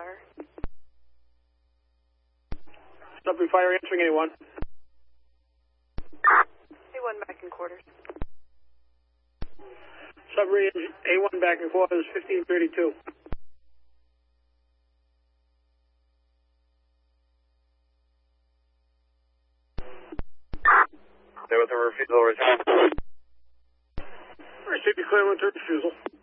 Fire. Sudbury Fire answering A1. A1 back in quarters. Sudbury A1 back in quarters, 1532. Stay with the refusal return. Receive the clear with the refusal.